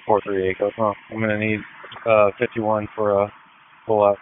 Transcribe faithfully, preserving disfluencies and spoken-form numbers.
four three Echo. Huh. I'm gonna need uh fifty-one for a pull up.